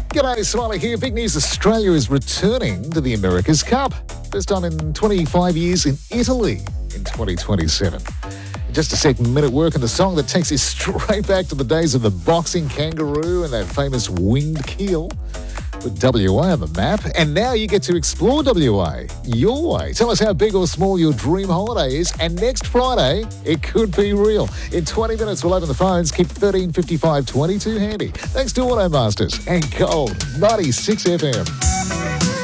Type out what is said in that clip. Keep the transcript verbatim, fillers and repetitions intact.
G'day, Smiley here. Big news, Australia is returning to the America's Cup. First time in twenty-five years in Italy in twenty twenty-seven. In just a second, minute work on the song that takes us straight back to the days of the boxing kangaroo and that famous winged keel. Put W A on the map, and now you get to explore W A your way. Tell us how big or small your dream holiday is, and next Friday, it could be real. In twenty minutes, we'll open the phones. Keep thirteen fifty-five twenty-two handy. Thanks to Automasters and Gold ninety-six F M.